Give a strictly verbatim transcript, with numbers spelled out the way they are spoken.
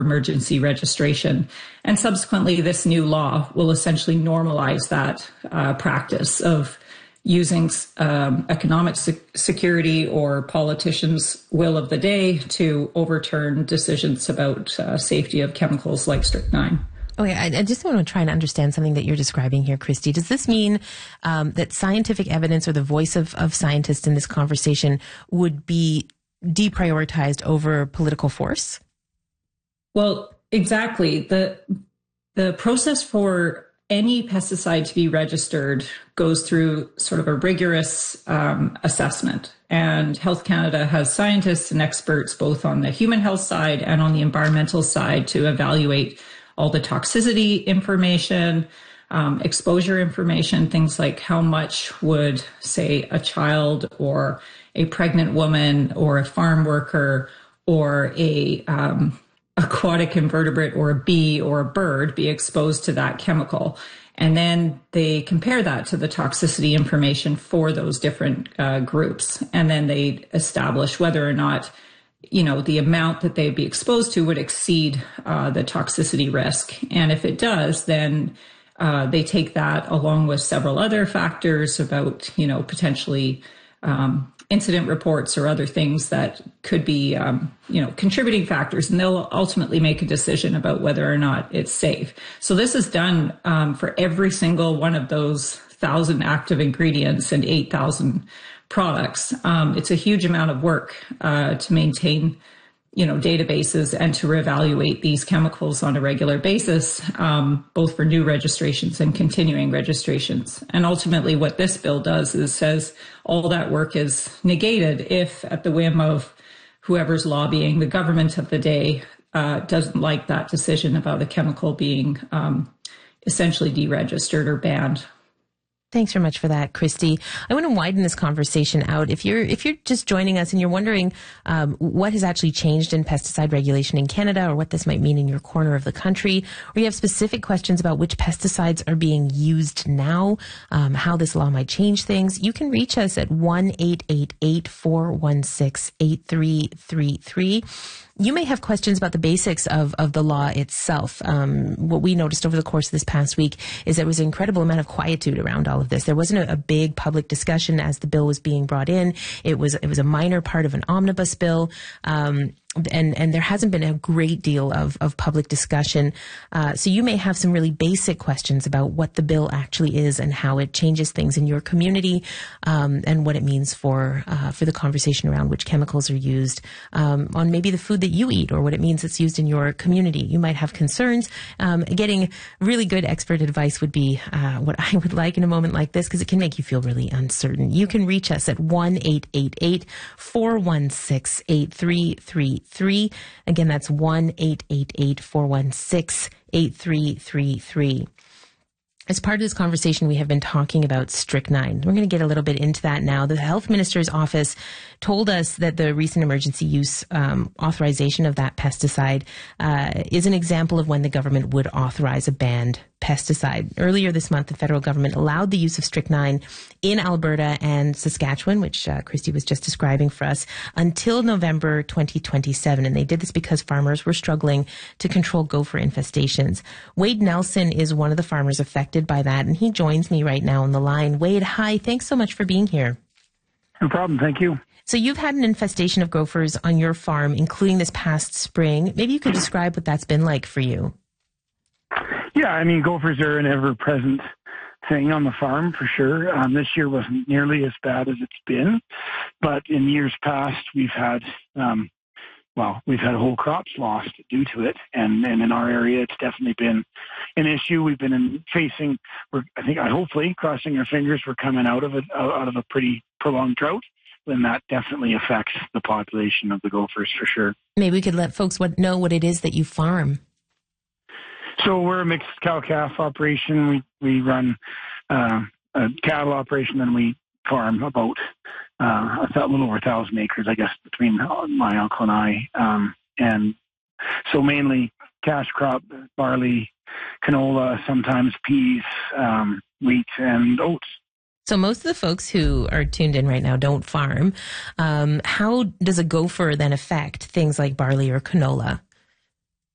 emergency registration. And subsequently, this new law will essentially normalize that uh, practice of using um, economic se- security or politicians' will of the day to overturn decisions about uh, safety of chemicals like strychnine. Okay, I, I just want to try and understand something that you're describing here, Christy. Does this mean um, that scientific evidence or the voice of, of scientists in this conversation would be deprioritized over political force? Well, exactly. The the process for any pesticide to be registered goes through sort of a rigorous um, assessment. And Health Canada has scientists and experts both on the human health side and on the environmental side to evaluate all the toxicity information, um, exposure information, things like how much would, say, a child or a pregnant woman or a farm worker or a um, aquatic invertebrate or a bee or a bird be exposed to that chemical. And then they compare that to the toxicity information for those different uh, groups. And then they establish whether or not, you know, the amount that they'd be exposed to would exceed uh, the toxicity risk. And if it does, then uh, they take that along with several other factors about, you know, potentially um, incident reports or other things that could be, um, you know, contributing factors, and they'll ultimately make a decision about whether or not it's safe. So this is done um, for every single one of those thousand active ingredients and eight thousand products. Um, it's a huge amount of work uh, to maintain, you know, databases and to reevaluate these chemicals on a regular basis, um, both for new registrations and continuing registrations. And ultimately what this bill does is says all that work is negated if at the whim of whoever's lobbying the government of the day uh, doesn't like that decision about a chemical being um, essentially deregistered or banned. Thanks very much for that, Christy. I want to widen this conversation out. If you're if you're just joining us and you're wondering um, what has actually changed in pesticide regulation in Canada, or what this might mean in your corner of the country, or you have specific questions about which pesticides are being used now, um, how this law might change things, you can reach us at one eight eight eight, four one six, eight three three three. You may have questions about the basics of, of the law itself. Um, what we noticed over the course of this past week is there was an incredible amount of quietude around all of this. There wasn't a, a big public discussion as the bill was being brought in. It was it was a minor part of an omnibus bill. Um, And, and there hasn't been a great deal of, of public discussion. Uh, so you may have some really basic questions about what the bill actually is and how it changes things in your community, um, and what it means for, uh, for the conversation around which chemicals are used, um, on maybe the food that you eat, or what it means it's used in your community. You might have concerns. Um, getting really good expert advice would be, uh, what I would like in a moment like this, because it can make you feel really uncertain. You can reach us at one eight eight eight, four one six, eight three three three. Again, that's one eight eight eight, four one six, eight three three three. As part of this conversation, we have been talking about strychnine. We're going to get a little bit into that now. The Health Minister's office told us that the recent emergency use um, authorization of that pesticide uh, is an example of when the government would authorize a banned pesticide. Earlier this month, the federal government allowed the use of strychnine in Alberta and Saskatchewan, which uh, Christy was just describing for us, until November twenty twenty-seven. And they did this because farmers were struggling to control gopher infestations. Wade Nelson is one of the farmers affected by that, and he joins me right now on the line. Wade, hi. Thanks so much for being here. No problem. Thank you. So you've had an infestation of gophers on your farm, including this past spring. Maybe you could describe what that's been like for you. Yeah, I mean, gophers are an ever-present thing on the farm for sure. Um, this year wasn't nearly as bad as it's been, but in years past, we've had, um, well, we've had whole crops lost due to it, and, and in our area, it's definitely been an issue. We've been in facing, we're, I think, I hopefully, crossing our fingers, we're coming out of it, out of a pretty prolonged drought, and that definitely affects the population of the gophers for sure. Maybe we could let folks what, know what it is that you farm. So we're a mixed cow-calf operation. We we run uh, a cattle operation, and we farm about uh, a little over a thousand acres, I guess, between my uncle and I. Um, and so mainly cash crop, barley, canola, sometimes peas, um, wheat, and oats. So most of the folks who are tuned in right now don't farm. Um, how does a gopher then affect things like barley or canola?